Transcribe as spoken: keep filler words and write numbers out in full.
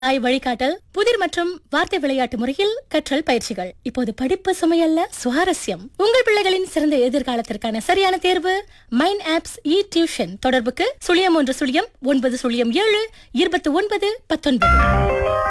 ஆய் வழிகாட்டல் புதிர் மற்றும் வார்த்தை விளையாட்டு முறையில் கற்றல் பயிற்சிகள். இப்போது படிப்பு சுமையல்ல, சுவாரஸ்யம். உங்கள் பிள்ளைகளின் சிறந்த எதிர்காலத்திற்கான சரியான தேர்வு மைண்ட் ஆப்ஸ் இ டியூஷன். தொடர்புக்கு சுழியம் ஒன்று சுழியம் ஒன்பது சுழியம் ஏழு இருபத்தி ஒன்பது பத்தொன்பது.